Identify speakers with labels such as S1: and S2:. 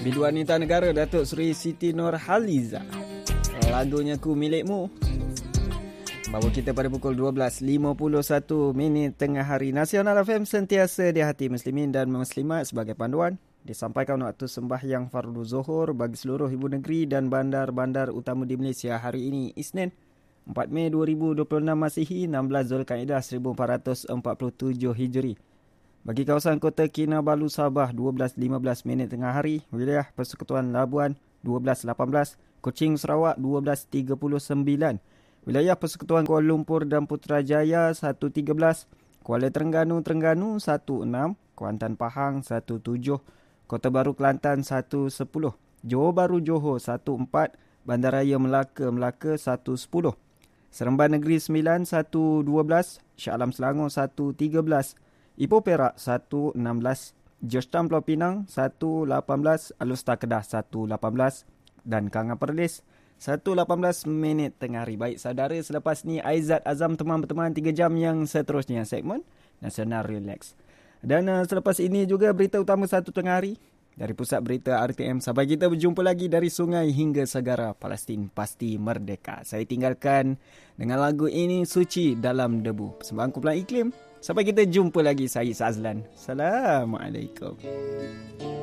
S1: Biduan Wanita Negara Datuk Seri Siti Nurhaliza. Lagunya Ku Milikmu. Bawa kita pada pukul 12.51 tengah hari. Nasional FM sentiasa di hati muslimin dan muslimat sebagai panduan. Disampaikan waktu sembahyang fardu zuhur bagi seluruh ibu negeri dan bandar-bandar utama di Malaysia hari ini, Isnin 4 Mei 2026 Masihi, 16 Zulkaidah 1447 Hijri. Bagi kawasan Kota Kinabalu Sabah 12.15 tengah hari, wilayah Persekutuan Labuan 12.18, Kuching Sarawak 12.39, wilayah Persekutuan Kuala Lumpur dan Putrajaya 1.13, Kuala Terengganu 1.6, Kuantan Pahang 1.7, Kota Baru Kelantan 1.10, Johor Bahru Johor 1.4, Bandaraya Melaka 1.10, Seremban Negeri 9 1.12, Shah Alam Selangor 1.13, Ipoh Perak 1.16, Georgetown Pulau Pinang 1.18, Alustar Kedah 1.18 dan Kanga Perlis 1.18 tengah hari. Baik saudara, selepas ni Aizat Azam teman-teman 3 jam yang seterusnya segmen Nasional Relax. Dan selepas ini juga berita utama 1 tengah hari dari Pusat Berita RTM. Sampai kita berjumpa lagi dari sungai hingga segara, Palestin pasti merdeka. Saya tinggalkan dengan lagu ini, Suci Dalam Debu, persembahan kumpulan Iklim. Sampai kita jumpa lagi, saya Azlan. Assalamualaikum.